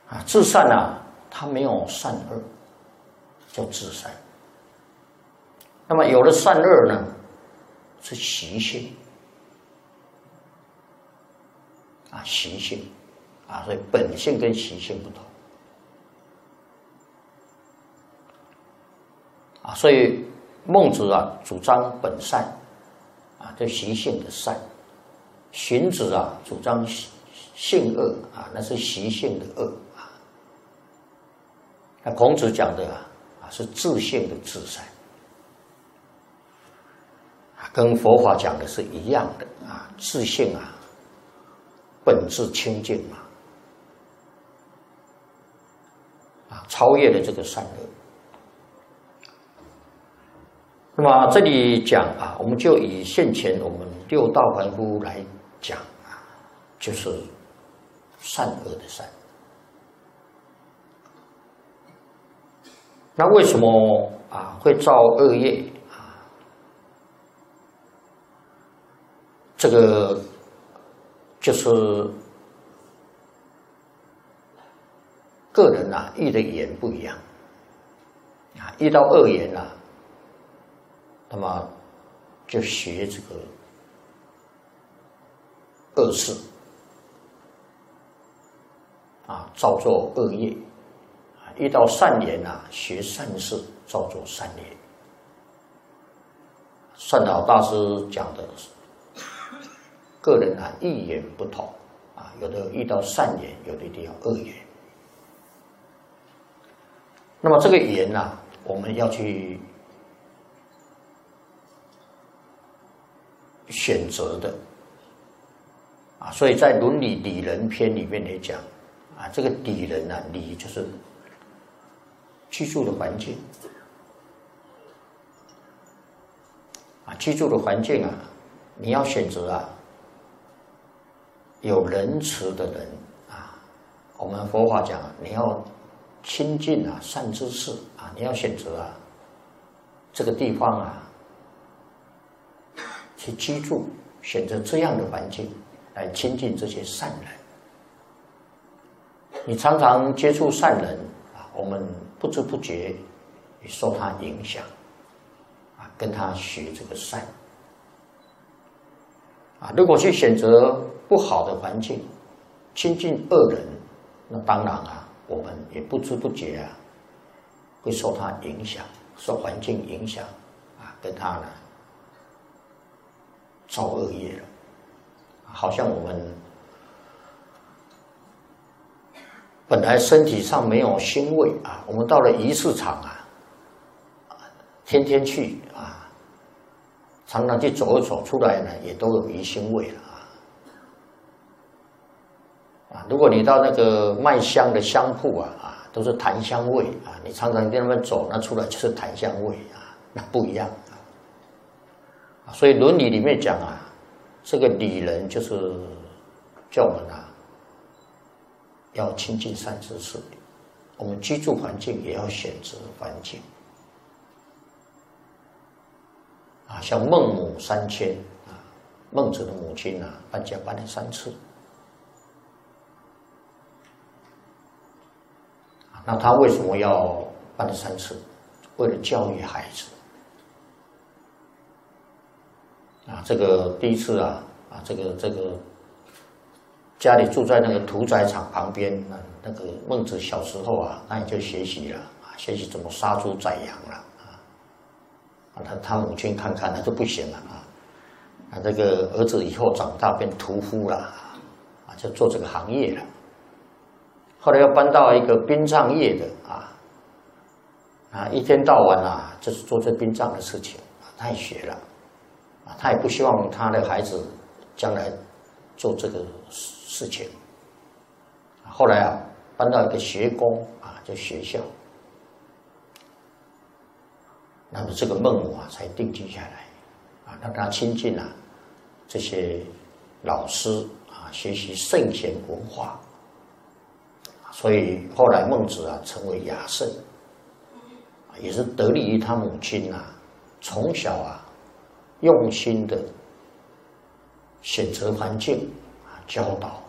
啊，至善啊，它没有善恶，叫至善。那么有了善恶呢，是习性啊，习性啊，所以本性跟习性不同啊，所以孟子啊主张本善啊，这习性的善；荀子啊主张性恶啊，那是习性的恶啊。那孔子讲的啊是自性的至善。跟佛法讲的是一样的啊，自性啊，本质清净嘛，啊，超越了这个善恶。那么这里讲啊，我们就以现前我们六道凡夫来讲啊，就是善恶的善。那为什么啊会造恶业？这个就是个人啊遇的缘不一样啊，遇到恶缘啊，那么就学这个恶事啊，造作恶业啊；遇到善缘啊，学善事，造作善业。善导大师讲的是。个人啊，意缘不同啊，有的遇到善缘，有的遇到恶缘。那么这个缘啊，我们要去选择的啊。所以在《伦理礼仁篇》里面来讲啊，这个礼仁啊，礼就是居住的环境啊，居住的环境啊，你要选择啊。有仁慈的人啊，我们佛法讲，你要亲近啊善知识啊，你要选择啊这个地方啊去居住，选择这样的环境来亲近这些善人。你常常接触善人啊，我们不知不觉也受他影响啊，跟他学这个善啊。如果去选择不好的环境，亲近恶人，那当然啊，我们也不知不觉啊，会受他影响，受环境影响啊，跟他呢造恶业了。好像我们本来身体上没有腥味啊，我们到了鱼市场啊，天天去啊，常常去走一走，出来呢也都有鱼腥味了。如果你到那个卖香的香铺啊，都是檀香味啊，你常常在那边走，那出来就是檀香味啊，那不一样啊。所以《伦理》里面讲啊，这个礼仁就是叫我们啊要亲近善知识，我们居住环境也要选择环境啊。像孟母三迁啊，孟子的母亲啊，搬家搬了3次。那他为什么要搬了3次？为了教育孩子啊。这个第一次啊，这个家里住在那个屠宰场旁边，那个孟子小时候啊，他也就学习了啊，学习怎么杀猪宰羊了啊。他母亲看看，他说不行了啊，这个儿子以后长大变屠夫了啊，就做这个行业了。后来又搬到一个殡葬业的一天到晚啊，就是做这殡葬的事情，他也学了啊，他也不希望他的孩子将来做这个事情。后来啊，搬到一个学宫啊，就学校，那么这个孟母啊才定居下来啊，让他亲近啊这些老师啊，学习圣贤文化。所以后来孟子啊成为雅圣，也是得力于他母亲啊，从小啊用心的选择环境啊，教导